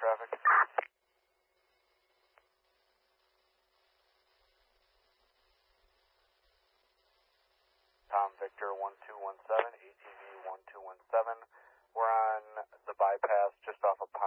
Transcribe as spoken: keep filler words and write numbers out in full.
traffic. Tom Victor one two one seven, A T V one two one seven. We're on the bypass just off of